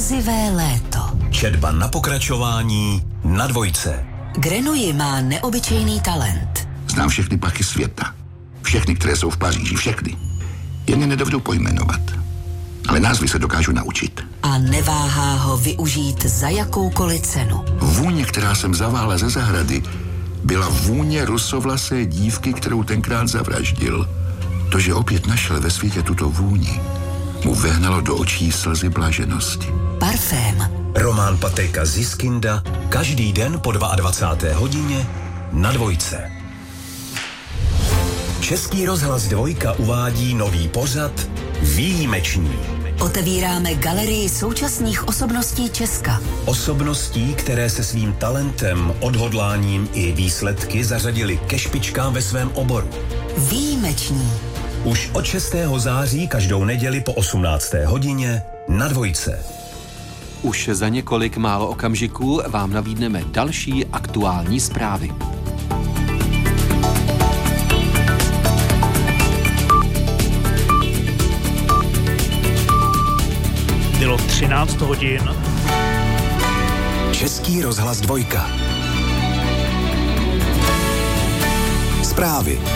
mrazivé léto. Četba na pokračování na Dvojce. Grenouille má neobyčejný talent. Znám všechny parky světa. Všechny, které jsou v Paříži, všechny. Jen je nedovedu pojmenovat. Ale názvy se dokážu naučit. A neváhá ho využít za jakoukoliv cenu. Vůně, která jsem zavála ze zahrady, byla vůně rusovlasé dívky, kterou tenkrát zavraždil. To, že opět našel ve světě tuto vůni, mu vehnalo do očí slzy blaženosti. Parfém. Román Patrika Ziskinda každý den po 22. hodině na Dvojce. Český rozhlas Dvojka uvádí nový pořad Výjimeční. Otevíráme galerii současných osobností Česka. Osobností, které se svým talentem, odhodláním i výsledky zařadili ke špičkám ve svém oboru. Výjimeční. Už od 6. září každou neděli po 18. hodině na Dvojce. Už za několik málo okamžiků vám nabídneme další aktuální zprávy. Bylo 13 hodin. Český rozhlas Dvojka. Zprávy.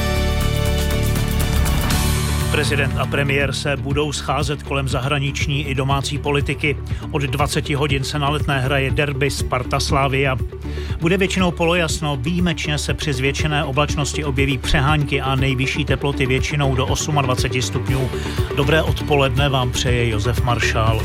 Prezident a premiér se budou scházet kolem zahraniční i domácí politiky. Od 20 hodin se na Letné hraje derby Sparta Slavia. Bude většinou polojasno, výjimečně se při zvětšené oblačnosti objeví přehánky a nejvyšší teploty většinou do 28 stupňů. Dobré odpoledne vám přeje Josef Maršál.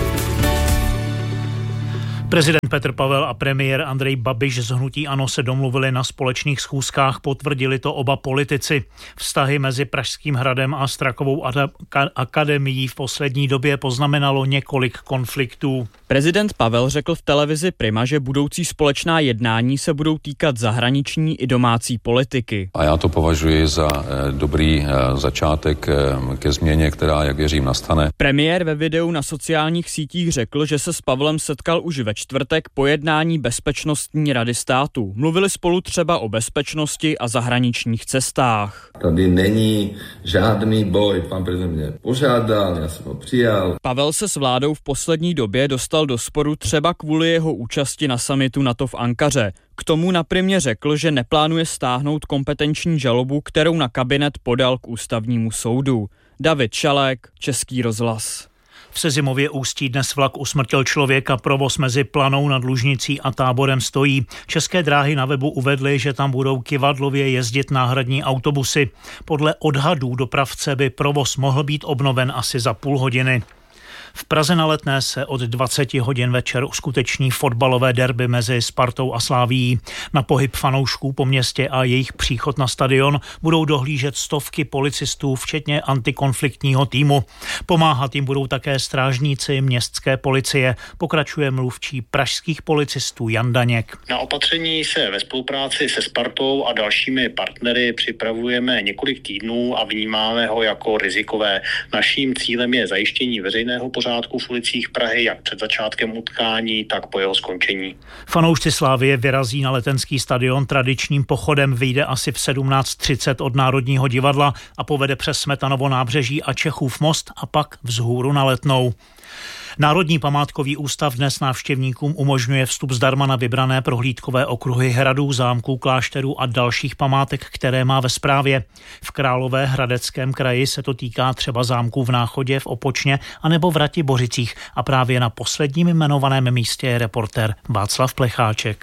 Prezident Petr Pavel a premiér Andrej Babiš z hnutí ANO se domluvili na společných schůzkách, potvrdili to oba politici. Vztahy mezi Pražským hradem a Strakovou akademií v poslední době poznamenalo několik konfliktů. Prezident Pavel řekl v televizi Prima, že budoucí společná jednání se budou týkat zahraniční i domácí politiky. A já to považuji za dobrý začátek ke změně, která, jak věřím, nastane. Premiér ve videu na sociálních sítích řekl, že se s Pavlem setkal už ve čtvrtek po jednání Bezpečnostní rady státu. Mluvili spolu třeba o bezpečnosti a zahraničních cestách. Tady není žádný boj. Pan prezident mě požádal, já jsem ho přijal. Pavel se s vládou v poslední době dostal do sporu třeba kvůli jeho účasti na summitu NATO v Ankaře. K tomu na Primě řekl, že neplánuje stáhnout kompetenční žalobu, kterou na kabinet podal k ústavnímu soudu. David Šalek, Český rozhlas. V Sezimově Ústí dnes vlak usmrtil člověka, provoz mezi Planou nad Lužnicí a Táborem stojí. České dráhy na webu uvedly, že tam budou kyvadlově jezdit náhradní autobusy. Podle odhadů dopravce by provoz mohl být obnoven asi za půl hodiny. V Praze na Letné se od 20 hodin večer uskuteční fotbalové derby mezi Spartou a Slavií. Na pohyb fanoušků po městě a jejich příchod na stadion budou dohlížet stovky policistů, včetně antikonfliktního týmu. Pomáhat jim budou také strážníci městské policie, pokračuje mluvčí pražských policistů Jan Daněk. Na opatření se ve spolupráci se Spartou a dalšími partnery připravujeme několik týdnů a vnímáme ho jako rizikové. Naším cílem je zajištění veřejného pořádku v ulicích Prahy, jak před začátkem utkání, tak po jeho skončení. Fanoušci Slavie vyrazí na Letenský stadion tradičním pochodem, vyjde asi v 17:30 od Národního divadla a povede přes Smetanovo nábřeží a Čechův most a pak vzhůru na Letnou. Národní památkový ústav dnes návštěvníkům umožňuje vstup zdarma na vybrané prohlídkové okruhy hradů, zámků, klášterů a dalších památek, které má ve správě. V Královéhradeckém kraji se to týká třeba zámků v Náchodě, v Opočně anebo v Ratibořicích a právě na posledním jmenovaném místě je reportér Václav Plecháček.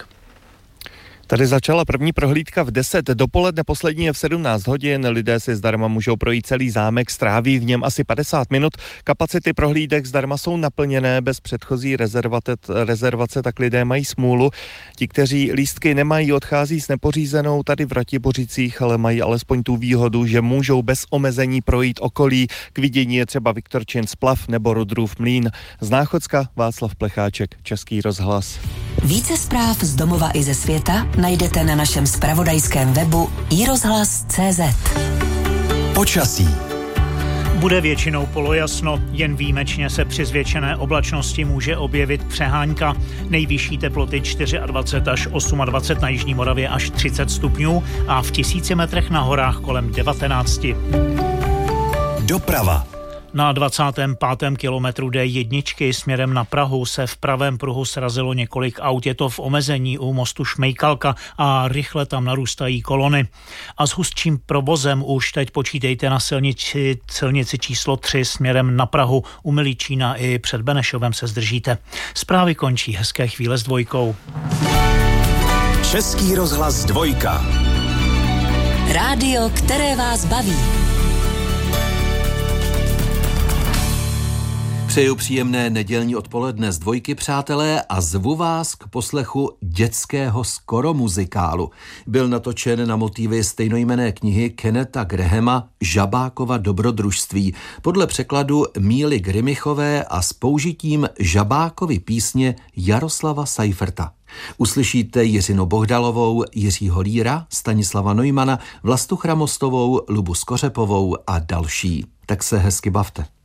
Tady začala první prohlídka v 10, dopoledne poslední je v 17 hodin, lidé si zdarma můžou projít celý zámek, stráví v něm asi 50 minut, kapacity prohlídek zdarma jsou naplněné, bez předchozí rezervace, tak lidé mají smůlu. Ti, kteří lístky nemají, odchází s nepořízenou tady v Ratibořicích, ale mají alespoň tu výhodu, že můžou bez omezení projít okolí, k vidění je třeba Viktorčin splav nebo Rudrův mlýn. Z Náchodska Václav Plecháček, Český rozhlas. Více zpráv z domova i ze světa najdete na našem zpravodajském webu iRozhlas.cz. Počasí. Bude většinou polojasno, jen výjimečně se při zvětšené oblačnosti může objevit přehánka. Nejvyšší teploty 24 až 28, na jižní Moravě až 30 stupňů a v 1000 metrech na horách kolem 19. Doprava. Na 25. kilometru D1 směrem na Prahu se v pravém pruhu srazilo několik aut. Je to v omezení u mostu Šmejkalka a rychle tam narůstají kolony. A s hustším provozem už teď počítejte na silnici číslo 3 směrem na Prahu. U Milíčína i před Benešovem se zdržíte. Zprávy končí. Hezké chvíle s Dvojkou. Český rozhlas Dvojka. Rádio, které vás baví. Přeju příjemné nedělní odpoledne z Dvojky, přátelé, a zvu vás k poslechu dětského skoromuzikálu. Byl natočen na motivy stejnojmenné knihy Kennetha Grahama Žabákova dobrodružství podle překladu Míly Grymichové a s použitím Žabákovy písně Jaroslava Seiferta. Uslyšíte Jiřinu Bohdalovou, Jiřího Líra, Stanislava Neumana, Vlastu Chramostovou, Lubu Skořepovou a další. Tak se hezky bavte.